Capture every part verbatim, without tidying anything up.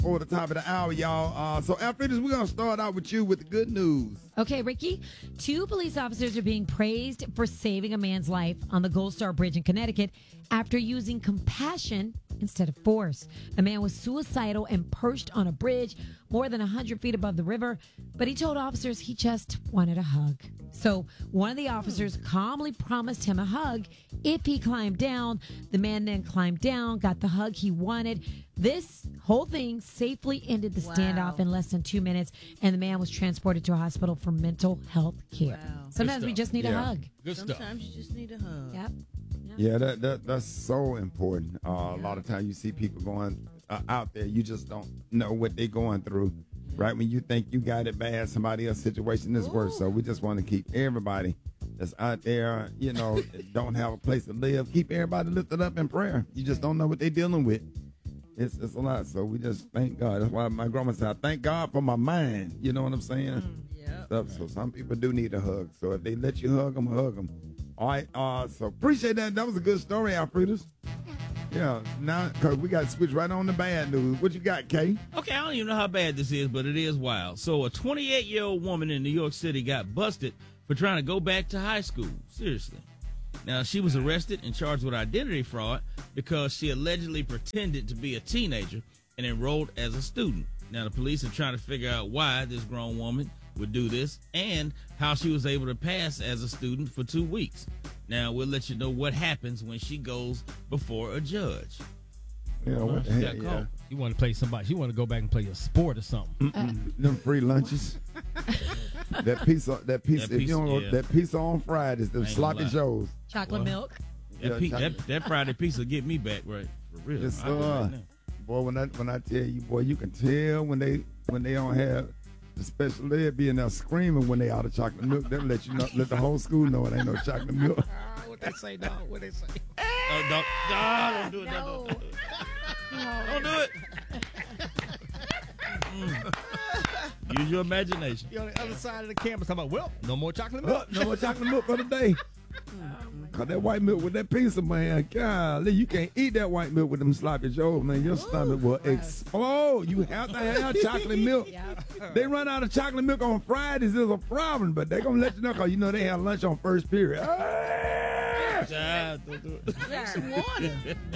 before the top of the hour, y'all. Uh, so, Alfredus, we're going to start out with you with the good news. Okay, Ricky. Two police officers are being praised for saving a man's life on the Gold Star Bridge in Connecticut after using compassion instead of force. A man was suicidal and perched on a bridge more than one hundred feet above the river, but he told officers he just wanted a hug. So one of the officers calmly promised him a hug if he climbed down. The man then climbed down, got the hug he wanted. This whole thing safely ended the Wow. standoff in less than two minutes, and the man was transported to a hospital for mental health care. Wow. Sometimes we stuff. just need a Yeah. hug. Good stuff. Sometimes you just need a hug. Yep. Yeah, that, that that's so important. Uh, a lot of times you see people going uh, out there, you just don't know what they're going through. Right when you think you got it bad, somebody else's situation is worse. So we just want to keep everybody that's out there, you know, don't have a place to live, keep everybody lifted up in prayer. You just don't know what they're dealing with. It's, it's a lot. So we just thank God. That's why my grandma said, I thank God for my mind. You know what I'm saying? Yeah. Stuff. So some people do need a hug. So if they let you hug them, hug them. All right. Uh, so appreciate that. That was a good story, Alfredus. Yeah. Now, because we got to switch right on to bad news. What you got, Kay? Okay, I don't even know how bad this is, but it is wild. So a twenty-eight-year-old woman in New York City got busted for trying to go back to high school. Seriously. Now, she was arrested and charged with identity fraud because she allegedly pretended to be a teenager and enrolled as a student. Now, the police are trying to figure out why this grown woman would do this and how she was able to pass as a student for two weeks. Now, we'll let you know what happens when she goes before a judge. Yeah, what the She heck? got Yeah. caught. You want to play somebody. You want to go back and play a sport or something. Mm-mm. Them free lunches. that pizza, that pizza, That if you pizza, don't go, yeah. that pizza on Fridays, them I ain't gonna sloppy lie. joes. Chocolate What? milk. That, Yeah, pe- chocolate. that, that Friday pizza get me back right for real. Yes, I do sir. right now. Boy, when I when I tell you, boy, you can tell when they when they don't have the special ed being there screaming when they out of chocolate milk. They'll let you know, let the whole school know it ain't no chocolate milk. What they say, dog? What they say? Oh, don't, no, don't do it. Don't, don't, do it. Don't do it. Mm. Use your imagination. You on the other side of the campus talking about, well, no more chocolate milk. Look, no more chocolate milk for the day. Cause that white milk with that pizza, man, golly, you can't eat that white milk with them sloppy joes, man. Your stomach will explode. You have to have chocolate milk. They run out of chocolate milk on Fridays, is a problem, but they gonna let you know, cause you know they have lunch on first period. Ah! Child, don't do it. Drink some water.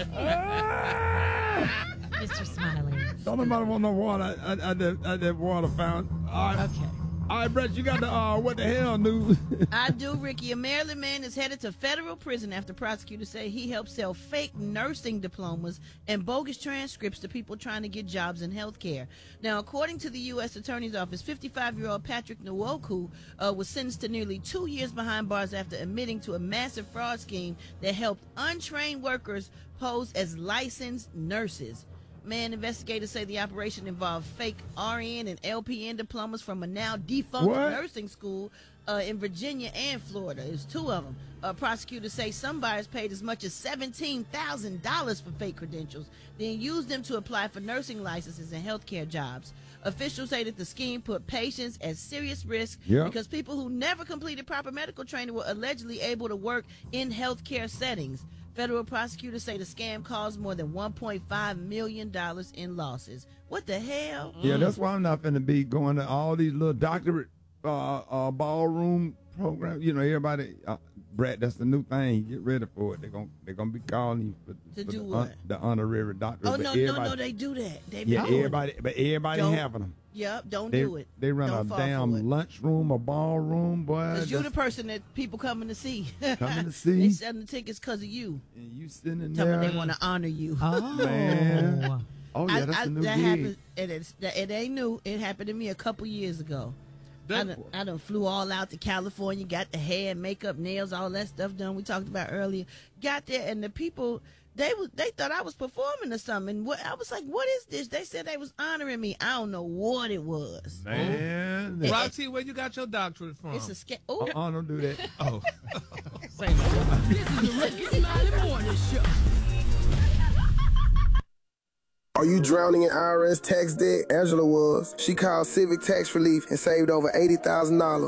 Ah! Mister Smiley. Don't nobody want no water at, at, that, at that water fountain. All right, Okay. all right, Brett, you got the uh, what the hell news? I do, Ricky. A Maryland man is headed to federal prison after prosecutors say he helped sell fake nursing diplomas and bogus transcripts to people trying to get jobs in healthcare. Now, according to the U S Attorney's Office, fifty-five-year-old Patrick Nwoku uh, was sentenced to nearly two years behind bars after admitting to a massive fraud scheme that helped untrained workers pose as licensed nurses. Man, investigators say the operation involved fake R N and L P N diplomas from a now defunct What? nursing school uh, in Virginia and Florida. There's two of them. Uh, prosecutors say some buyers paid as much as seventeen thousand dollars for fake credentials, then used them to apply for nursing licenses and healthcare jobs. Officials say that the scheme put patients at serious risk Yep. because people who never completed proper medical training were allegedly able to work in healthcare settings. Federal prosecutors say the scam caused more than one point five million dollars in losses. What the hell? Yeah, that's why I'm not finna be going to all these little doctorate uh, uh, ballroom programs. You know, everybody, uh, Brett, that's the new thing. Get ready for it. They're gonna they're gonna be calling you for, To for do the, what? the honorary doctorate. Oh, but no, no, everybody- no, they do that. They Yeah, be doing everybody, it. but everybody Don't- having them. Yep, don't They, do it. they run Don't a fall for damn it. lunchroom or ballroom, boy. Because you're the that's- person that people coming to see. Coming to They see, selling the tickets because of you. and you sitting in Tell me there. they want to honor you. Oh. Man. Oh yeah, I- that's I- a new that gig. happened. It, is, that, it ain't new. It happened to me a couple years ago. I done, I done flew all out to California, got the hair, makeup, nails, all that stuff done. We talked about earlier. Got there, and the people they was they thought I was performing or something. What I was like, what is this? They said they was honoring me. I don't know what it was. Man, It- Roxy, where you got your doctorate from? It's a scam. Oh, oh, don't do that. oh. Say no. This is the Ricky Smiley Morning Show. Are you drowning in I R S tax debt? Angela was. She called Civic Tax Relief and saved over eighty thousand dollars.